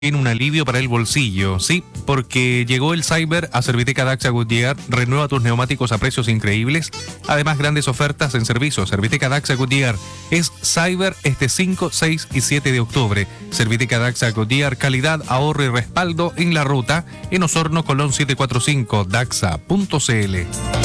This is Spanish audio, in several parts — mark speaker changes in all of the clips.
Speaker 1: en un alivio para el bolsillo, sí, porque llegó el Cyber a Serviteca Daxa Goodyear, renueva tus neumáticos a precios increíbles, además grandes ofertas en servicio. Serviteca Daxa Goodyear es Cyber este 5, 6 y 7 de octubre. Serviteca Daxa Goodyear, calidad, ahorro y respaldo en la ruta, en Osorno, Colón 745, daxa.cl.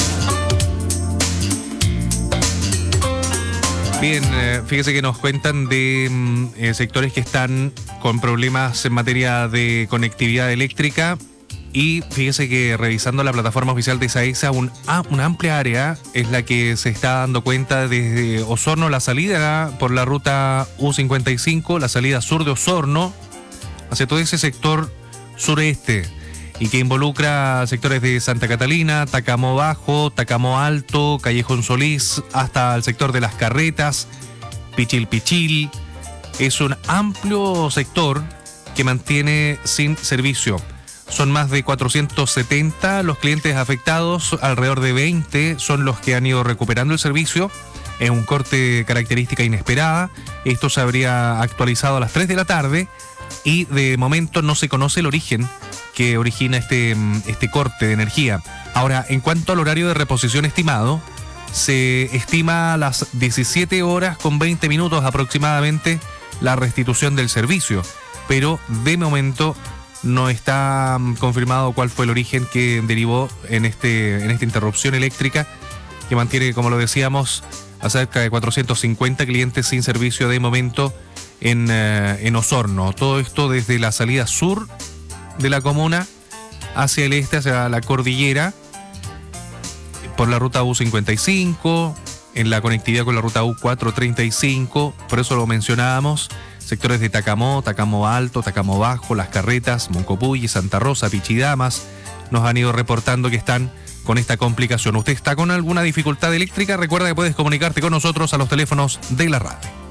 Speaker 1: Bien, fíjese que nos cuentan de sectores que están con problemas en materia de conectividad eléctrica y fíjese que revisando la plataforma oficial de SAESA, una amplia área es la que se está dando cuenta desde Osorno, la salida por la ruta U55, la salida sur de Osorno, hacia todo ese sector sureste, y que involucra sectores de Santa Catalina, Tacamo Bajo, Tacamo Alto, Callejón Solís, hasta el sector de Las Carretas, Pichil Pichil. Es un amplio sector que mantiene sin servicio. Son más de 470 los clientes afectados, alrededor de 20 son los que han ido recuperando el servicio. Es un corte característica inesperada. Esto se habría actualizado a las 3 de la tarde y de momento no se conoce el origen que origina este corte de energía. Ahora, en cuanto al horario de reposición estimado, se estima a las 17 horas con 20 minutos aproximadamente la restitución del servicio, pero de momento no está confirmado cuál fue el origen que derivó en esta interrupción eléctrica que mantiene, como lo decíamos, a cerca de 450 clientes sin servicio de momento en Osorno. Todo esto desde la salida sur de la comuna hacia el este, hacia la cordillera, por la ruta U55, en la conectividad con la ruta U435, por eso lo mencionábamos, sectores de Tacamo, Tacamo Alto, Tacamo Bajo, Las Carretas, Moncopuy, Santa Rosa, Pichidamas, nos han ido reportando que están con esta complicación. ¿Usted está con alguna dificultad eléctrica? Recuerda que puedes comunicarte con nosotros a los teléfonos de la radio.